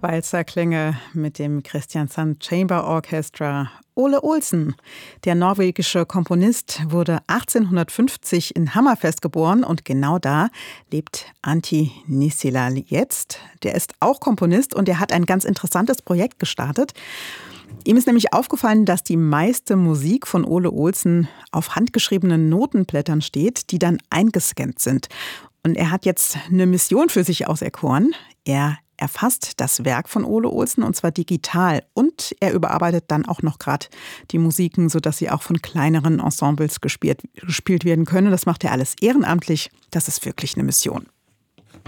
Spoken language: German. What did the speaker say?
Walzerklänge mit dem Kristiansand Chamber Orchestra. Ole Olsen, der norwegische Komponist, wurde 1850 in Hammerfest geboren und genau da lebt Antti Nissilä jetzt. Der ist auch Komponist und er hat ein ganz interessantes Projekt gestartet. Ihm ist nämlich aufgefallen, dass die meiste Musik von Ole Olsen auf handgeschriebenen Notenblättern steht, die dann eingescannt sind. Und er hat jetzt eine Mission für sich auserkoren. Er erfasst das Werk von Ole Olsen und zwar digital. Und er überarbeitet dann auch noch gerade die Musiken, sodass sie auch von kleineren Ensembles gespielt werden können. Das macht er alles ehrenamtlich. Das ist wirklich eine Mission.